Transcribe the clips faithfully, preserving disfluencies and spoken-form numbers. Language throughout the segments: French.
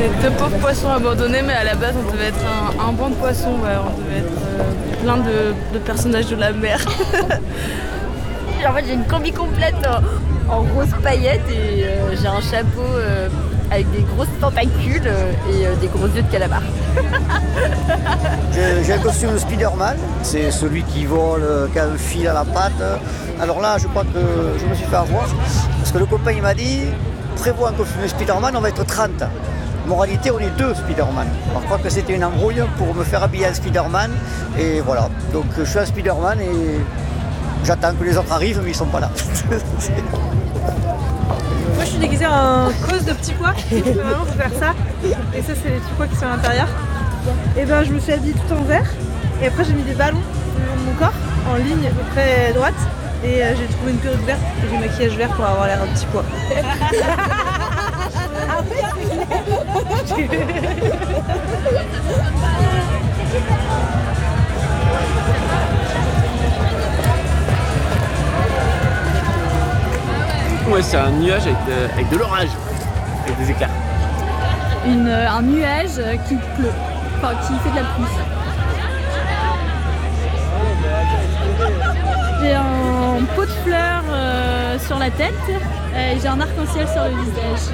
des deux pauvres poissons abandonnés, mais à la base on devait être un, un banc de poissons, ouais, on devait être euh, plein de, de personnages de la mer. En fait j'ai une combi complète en, en grosses paillettes et euh, j'ai un chapeau euh, avec des grosses tentacules euh, et euh, des gros yeux de calamar. j'ai, j'ai un costume de Spider-Man, c'est celui qui vole, qui a un fil à la patte. Alors là je crois que je me suis fait avoir, parce que le copain il m'a dit prévois un costume de Spider-Man, on va être trente. Moralité, on est deux Spider-Man. Alors, je crois que c'était une embrouille pour me faire habiller un Spider-Man. Et voilà. Donc je suis un Spider-Man et j'attends que les autres arrivent, mais ils sont pas là. Moi je suis déguisée en cause de petits pois. Normalement faut faire ça. Et ça c'est les petits pois qui sont à l'intérieur. Et ben je me suis habillée tout en vert. Et après j'ai mis des ballons sur mon corps en ligne près droite. Et euh, j'ai trouvé une perruque verte et du maquillage vert pour avoir l'air un petit pois. Ouais, c'est un nuage avec de, avec de l'orage, avec des éclairs. Une, un nuage qui pleut, enfin qui fait de la pluie. J'ai un pot de fleurs euh, sur la tête et j'ai un arc-en-ciel sur le visage.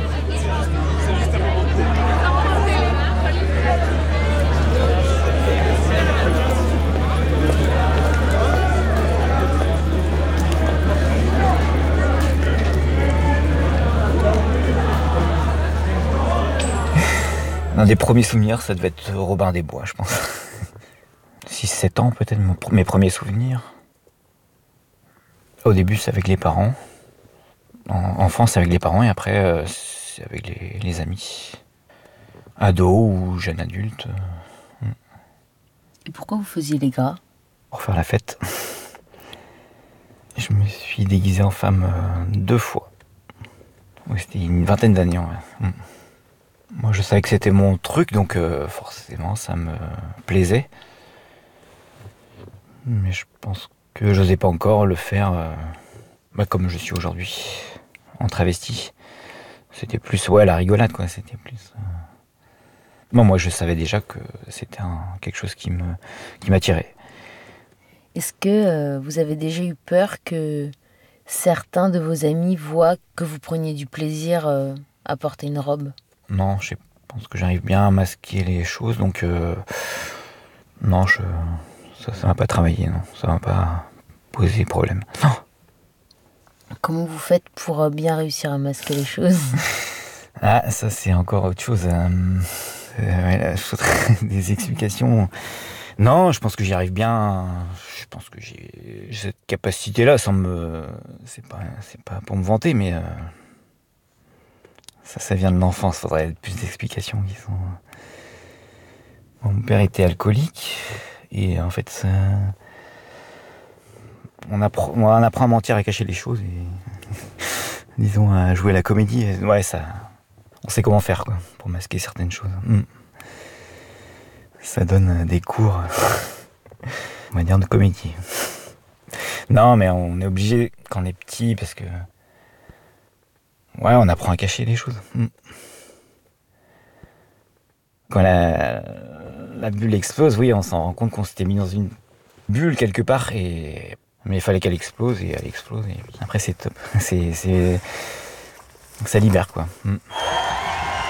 Un des premiers souvenirs, ça devait être Robin des Bois, je pense. six sept ans peut-être, mes premiers souvenirs. Au début, c'est avec les parents. En, enfant, c'est avec les parents et après, euh, c'est avec les, les amis. Ado ou jeune adulte. Et pourquoi vous faisiez les gras? Pour faire la fête. Je me suis déguisé en femme euh, deux fois. Oui, c'était une vingtaine d'années. Ouais. Moi, je savais que c'était mon truc, donc euh, forcément, ça me plaisait. Mais je pense que j'osais pas encore le faire euh, bah, comme je suis aujourd'hui, en travesti. C'était plus, ouais, la rigolade, quoi. C'était plus. Euh... Bon, moi, je savais déjà que c'était un, quelque chose qui me, qui m'attirait. Est-ce que euh, vous avez déjà eu peur que certains de vos amis voient que vous preniez du plaisir euh, à porter une robe? Non, je pense que j'arrive bien à masquer les choses, donc euh, non, je, ça, ça m'a pas travaillé, non, ça m'a pas posé problème. Non. Comment vous faites pour bien réussir à masquer les choses? Ah, ça c'est encore autre chose. Euh, euh, ouais, là, je voudrais des explications. Non, je pense que j'y arrive bien. Je pense que j'ai, j'ai cette capacité-là, sans me, c'est pas, c'est pas pour me vanter, mais. Euh... Ça, ça vient de l'enfance, faudrait plus d'explications qui sont. Mon père était alcoolique et en fait, ça... on apprend, on apprend à mentir, à cacher les choses et disons à jouer la comédie. Ouais, ça, on sait comment faire quoi pour masquer certaines choses. Mm. Ça donne des cours, on va dire de comédie. Non, mais on est obligé quand on est petit parce que. Ouais, on apprend à cacher les choses. Quand la, la bulle explose, oui, on s'en rend compte qu'on s'était mis dans une bulle quelque part, et mais il fallait qu'elle explose, et elle explose, et après c'est top. C'est, c'est... Ça libère, quoi.